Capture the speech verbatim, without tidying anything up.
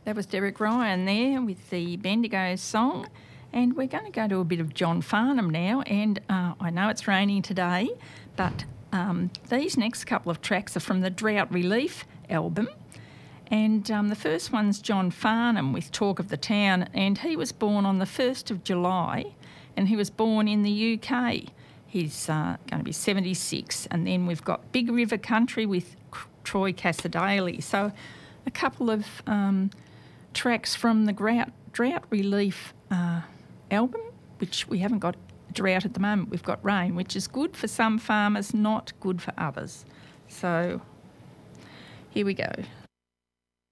that was Derek Ryan there with the Bendigo song. And we're going to go to a bit of John Farnham now. And uh, I know it's raining today, but um, these next couple of tracks are from the Drought Relief album. And um, the first one's John Farnham with Talk of the Town. And he was born on the first of July, and he was born in the U K. He's uh, going to be seventy-six. And then we've got Big River Country with Troy Cassar-Daley. So a couple of um, tracks from the Drought, Drought Relief uh, album, which we haven't got drought at the moment. We've got rain, which is good for some farmers, not good for others. So here we go.